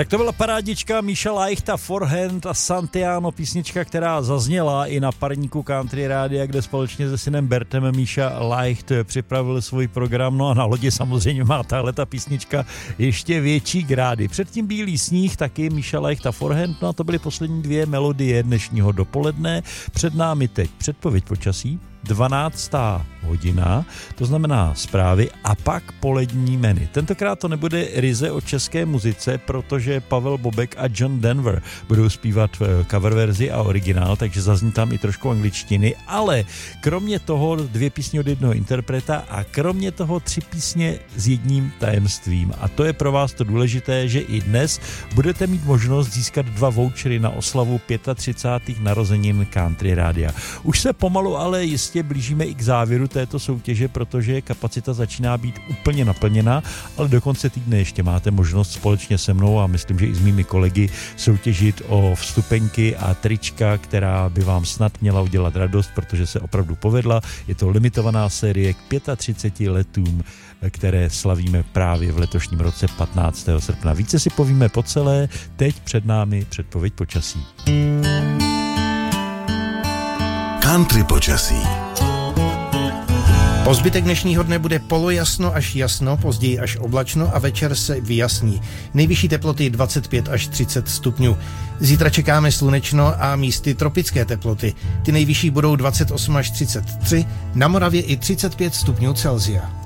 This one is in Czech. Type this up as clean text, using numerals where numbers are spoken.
Tak to byla parádička Míša Leichta, Forehand a Santiano, písnička, která zazněla i na parníku Country Rádia, kde společně se synem Bertem Míša Leicht připravil svůj program, no a na lodi samozřejmě má tahleta písnička ještě větší grády. Předtím Bílý sníh, taky Míša Leichta, Forehand, no a to byly poslední dvě melodie dnešního dopoledne. Před námi teď předpověď počasí, 12. hodina, to znamená zprávy a pak polední menu. Tentokrát to nebude ryze o české muzice, protože Pavel Bobek a John Denver budou zpívat cover verzi a originál, takže zazní tam i trošku angličtiny, ale kromě toho 2 písně od jednoho interpreta a kromě toho 3 písně s jedním tajemstvím. A to je pro vás to důležité, že i dnes budete mít možnost získat 2 vouchery na oslavu 35. narozenin Country Rádia. Už se pomalu, ale jistě blížíme i k závěru této soutěže, protože kapacita začíná být úplně naplněna, ale do konce týdne ještě máte možnost společně se mnou a myslím, že i s mými kolegy soutěžit o vstupenky a trička, která by vám snad měla udělat radost, protože se opravdu povedla. Je to limitovaná série k 35 letům, které slavíme právě v letošním roce 15. srpna. Více si povíme po celé, teď před námi předpověď počasí. Country počasí. Po zbytek dnešního dne bude polojasno až jasno, později až oblačno a večer se vyjasní. Nejvyšší teploty 25 až 30 stupňů. Zítra čekáme slunečno a místy tropické teploty. Ty nejvyšší budou 28 až 33, na Moravě i 35 stupňů Celsia.